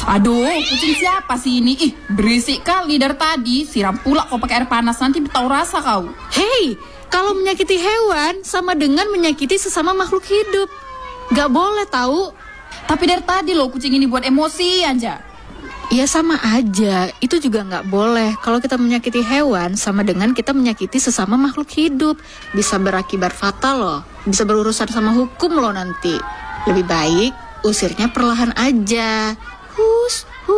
Aduh, kucing siapa sih ini? Ih, berisik kali dari tadi. Siram pula kau pakai air panas, nanti tahu rasa kau. Hei, kalau menyakiti hewan sama dengan menyakiti sesama makhluk hidup. Gak boleh tahu. Tapi dari tadi loh kucing ini buat emosi aja. Ya sama aja, itu juga gak boleh. Kalau kita menyakiti hewan sama dengan kita menyakiti sesama makhluk hidup. Bisa berakibat fatal loh. Bisa berurusan sama hukum loh nanti. Lebih baik usirnya perlahan aja. Hus,